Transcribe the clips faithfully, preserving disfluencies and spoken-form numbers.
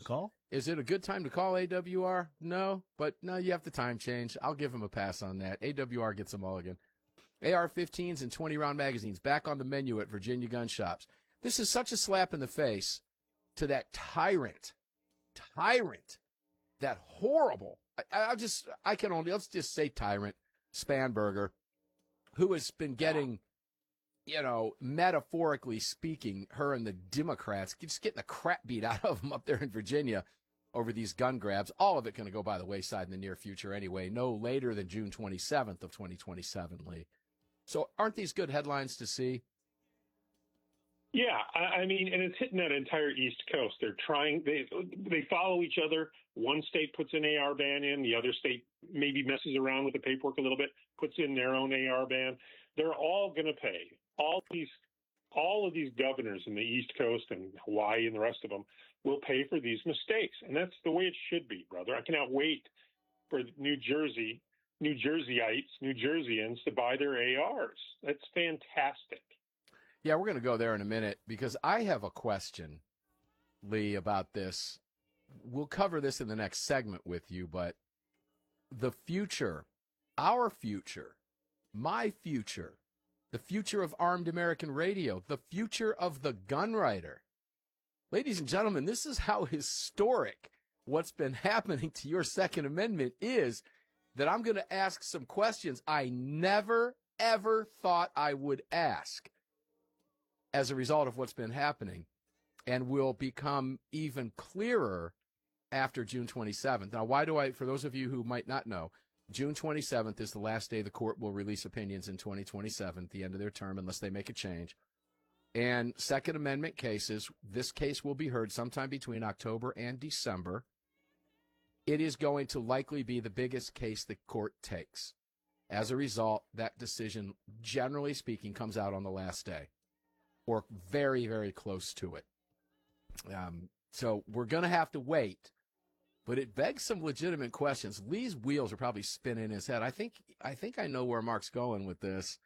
call? Is it a good time to call A W R? No, but no, you have the time change. I'll give them a pass on that. A W R gets them all again. A R fifteens and twenty-round magazines back on the menu at Virginia gun shops. This is such a slap in the face to that tyrant, tyrant, that horrible, I, I'll just, I can only, let's just say tyrant, Spanberger, who has been getting, you know, metaphorically speaking, her and the Democrats, just getting the crap beat out of them up there in Virginia over these gun grabs. All of it going to go by the wayside in the near future anyway, no later than June twenty-seventh of twenty twenty-seven, Lee. So aren't these good headlines to see? Yeah, I, I mean, and it's hitting that entire East Coast. They're trying, they they follow each other. One state puts an A R ban in, the other state maybe messes around with the paperwork a little bit, puts in their own A R ban. They're all going to pay. All these, all of these governors in the East Coast and Hawaii and the rest of them will pay for these mistakes, and that's the way it should be, brother. I cannot wait for New Jersey, New Jerseyites, New Jerseyans to buy their A Rs. That's fantastic. Yeah, we're going to go there in a minute because I have a question, Lee, about this. We'll cover this in the next segment with you, but the future, our future, my future, the future of armed American radio, the future of the gun writer. Ladies and gentlemen, this is how historic what's been happening to your Second Amendment is, that I'm going to ask some questions I never, ever thought I would ask as a result of what's been happening, and will become even clearer after June twenty-seventh. Now, why do I, for those of you who might not know, June twenty-seventh is the last day the court will release opinions in twenty twenty-seven, at the end of their term, unless they make a change. And Second Amendment cases, this case will be heard sometime between October and December. It is going to likely be the biggest case the court takes. As a result, that decision, generally speaking, comes out on the last day, or very, very close to it. Um, so we're going to have to wait, but it begs some legitimate questions. Lee's wheels are probably spinning in his head. I think I think I know where Mark's going with this.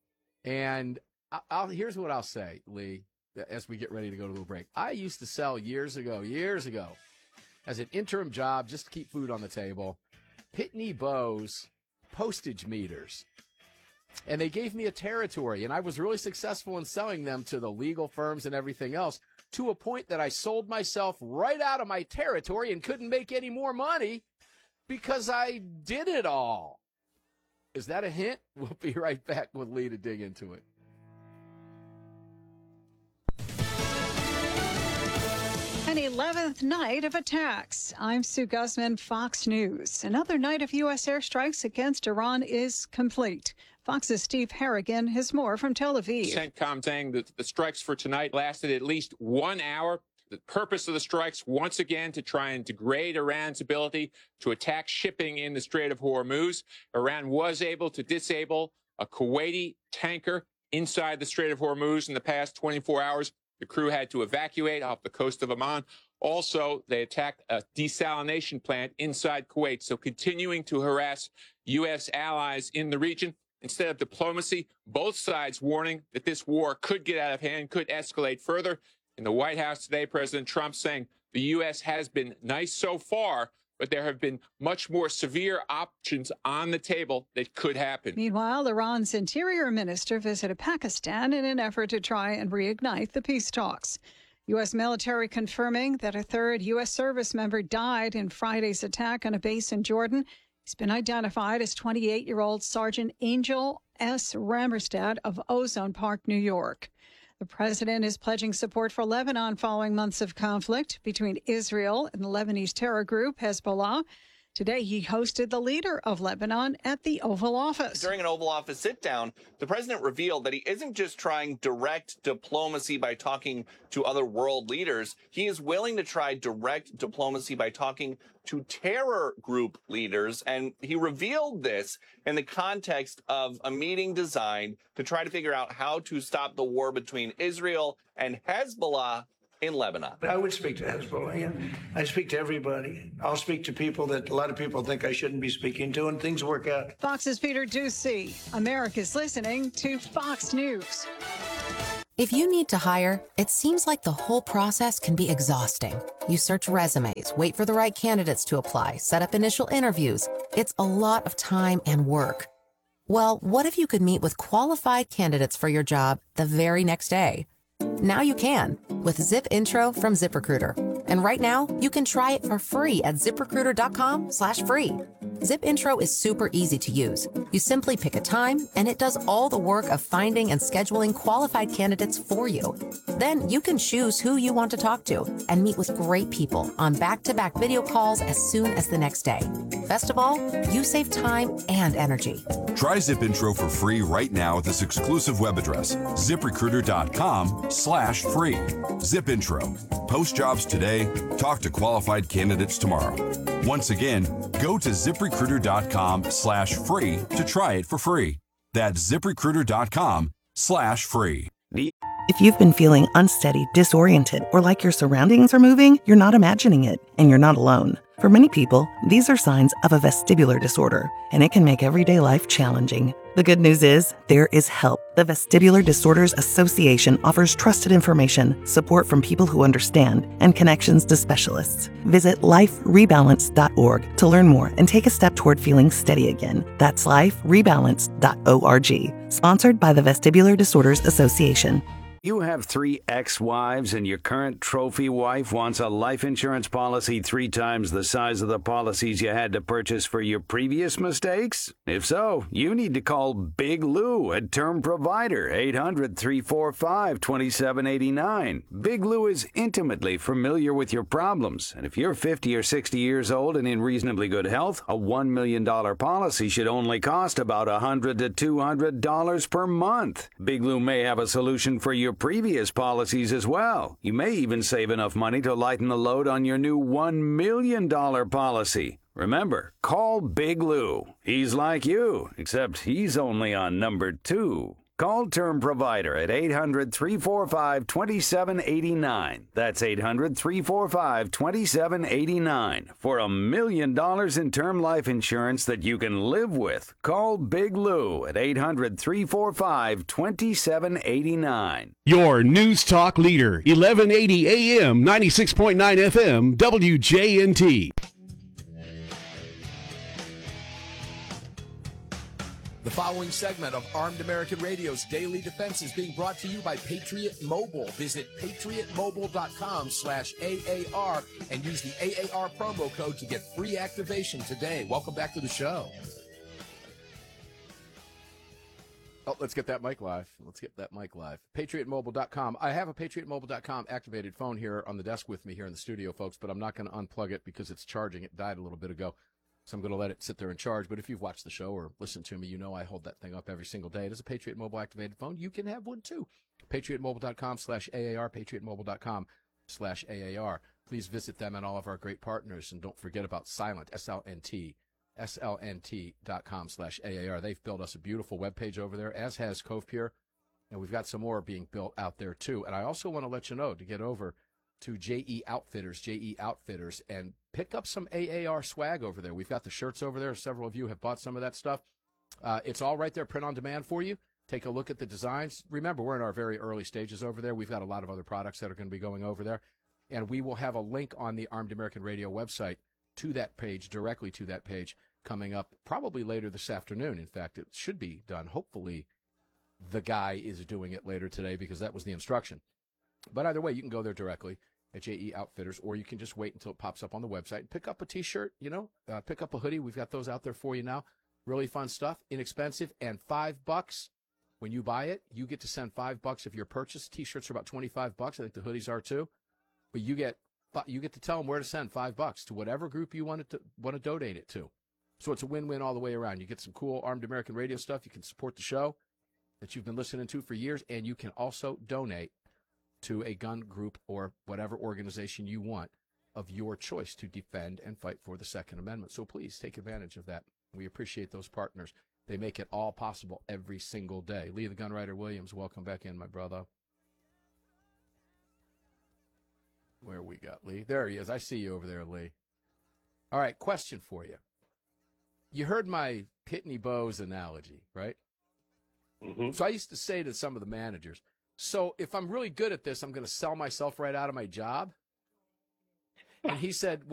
And I'll, I'll, here's what I'll say, Lee, as we get ready to go to a little break. I used to sell years ago, years ago, as an interim job, just to keep food on the table, Pitney Bowes postage meters. And they gave me a territory, and I was really successful in selling them to the legal firms and everything else, to a point that I sold myself right out of my territory and couldn't make any more money because I did it all. Is that a hint? We'll be right back with Lee to dig into it. An eleventh night of attacks. I'm Sue Guzman, Fox News. Another night of U S airstrikes against Iran is complete. Fox's Steve Harrigan has more from Tel Aviv. CENTCOM saying that the strikes for tonight lasted at least one hour. The purpose of the strikes, once again, to try and degrade Iran's ability to attack shipping in the Strait of Hormuz. Iran was able to disable a Kuwaiti tanker inside the Strait of Hormuz in the past twenty-four hours. The crew had to evacuate off the coast of Oman. Also, they attacked a desalination plant inside Kuwait. So continuing to harass U S allies in the region. Instead of diplomacy, both sides warning that this war could get out of hand, could escalate further. In the White House today, President Trump saying the U S has been nice so far, but there have been much more severe options on the table that could happen. Meanwhile, Iran's interior minister visited Pakistan in an effort to try and reignite the peace talks. U S military confirming that a third U S service member died in Friday's attack on a base in Jordan. He's been identified as twenty-eight-year-old Sergeant Angel S. Rammerstad of Ozone Park, New York. The president is pledging support for Lebanon following months of conflict between Israel and the Lebanese terror group Hezbollah. Today, he hosted the leader of Lebanon at the Oval Office. During an Oval Office sit-down, the president revealed that he isn't just trying direct diplomacy by talking to other world leaders. He is willing to try direct diplomacy by talking to terror group leaders. And he revealed this in the context of a meeting designed to try to figure out how to stop the war between Israel and Hezbollah in Lebanon. I would speak to Hezbollah. Yeah. I speak to everybody. I'll speak to people that a lot of people think I shouldn't be speaking to, and things work out. Fox's Peter Ducey. America's listening to Fox News. If you need to hire, it seems like the whole process can be exhausting. You search resumes, wait for the right candidates to apply, set up initial interviews. It's a lot of time and work. Well, what if you could meet with qualified candidates for your job the very next day? Now you can with Zip Intro from ZipRecruiter. And right now, you can try it for free at ZipRecruiter.com slash free. Zip Intro is super easy to use. You simply pick a time, and it does all the work of finding and scheduling qualified candidates for you. Then you can choose who you want to talk to and meet with great people on back-to-back video calls as soon as the next day. Best of all, you save time and energy. Try Zip Intro for free right now at this exclusive web address, ZipRecruiter.com slash free. Zip Intro. Post jobs today. Talk to qualified candidates tomorrow. Once again, go to ZipRecruiter.com slash free to try it for free. That's ZipRecruiter.com slash free. If you've been feeling unsteady, disoriented, or like your surroundings are moving, you're not imagining it, and you're not alone. For many people, these are signs of a vestibular disorder, and it can make everyday life challenging. The good news is, there is help. The Vestibular Disorders Association offers trusted information, support from people who understand, and connections to specialists. Visit life rebalance dot org to learn more and take a step toward feeling steady again. That's life rebalance dot org. Sponsored by the Vestibular Disorders Association. You have three ex-wives and your current trophy wife wants a life insurance policy three times the size of the policies you had to purchase for your previous mistakes? If so, you need to call Big Lou at Term Provider, eight hundred, three four five, two seven eight nine. Big Lou is intimately familiar with your problems, and if you're fifty or sixty years old and in reasonably good health, a one million dollars policy should only cost about one hundred to two hundred dollars per month. Big Lou may have a solution for your previous policies as well. You may even save enough money to lighten the load on your new one million dollars policy. Remember, call Big Lou. He's like you, except he's only on number two. Call Term Provider at eight hundred, three four five, two seven eight nine. That's eight hundred, three four five, two seven eight nine. For a million dollars in term life insurance that you can live with. Call Big Lou at eight hundred, three four five, two seven eight nine. Your News Talk leader, eleven eighty A M, ninety-six point nine F M, W J N T. The following segment of Armed American Radio's Daily Defense is being brought to you by Patriot Mobile. Visit patriotmobile.com slash AAR and use the A A R promo code to get free activation today. Welcome back to the show. Oh, let's get that mic live. Let's get that mic live. patriot mobile dot com. I have a patriot mobile dot com activated phone here on the desk with me here in the studio, folks, but I'm not going to unplug it because it's charging. It died a little bit ago. So I'm going to let it sit there and charge. But if you've watched the show or listened to me, you know I hold that thing up every single day. It is a Patriot Mobile activated phone. You can have one too. patriot mobile dot com slash A A R, patriot mobile dot com slash A A R. Please visit them and all of our great partners. And don't forget about Silent, S L N T, S L N T dot com slash A A R. They've built us a beautiful webpage over there, as has Cove Pure. And we've got some more being built out there too. And I also want to let you know to get over to J E Outfitters, J E Outfitters, and pick up some A A R swag over there. We've got the shirts over there. Several of you have bought some of that stuff. Uh, it's all right there, print on demand for you. Take a look at the designs. Remember, we're in our very early stages over there. We've got a lot of other products that are going to be going over there. And we will have a link on the Armed American Radio website to that page, directly to that page, coming up probably later this afternoon. In fact, it should be done. Hopefully, the guy is doing it later today because that was the instruction. But either way, you can go there directly at J E Outfitters, or you can just wait until it pops up on the website. Pick up a T-shirt, you know, uh, pick up a hoodie. We've got those out there for you now. Really fun stuff, inexpensive, and five bucks. When you buy it, you get to send five bucks of your purchase. T-shirts are about twenty-five bucks. I think the hoodies are too. But you get you get to tell them where to send five bucks to whatever group you want it to want to donate it to. So it's a win-win all the way around. You get some cool Armed American Radio stuff. You can support the show that you've been listening to for years, and you can also donate to a gun group or whatever organization you want of your choice to defend and fight for the Second Amendment. So please take advantage of that. We appreciate those partners. They make it all possible every single day. Lee the Gunwriter Williams, welcome back in, my brother. Where we got Lee? There he is. I see you over there, Lee. All right, question for you. You heard my Pitney Bowes analogy, right? Mm-hmm. So I used to say to some of the managers, So if I'm really good at this, I'm going to sell myself right out of my job. And he said,